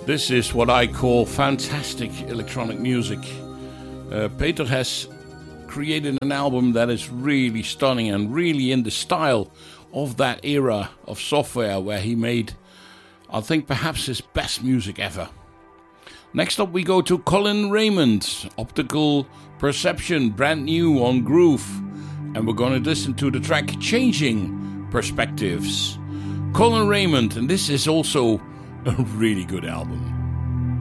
This is what I call fantastic electronic music. Peter has created an album that is really stunning and really in the style of that era of software where he made, I think, perhaps his best music ever. Next up we go to Colin Raymond, Optical Perception, brand new on Groove. And we're going to listen to the track Changing Perspectives. Colin Raymond, and this is also a really good album.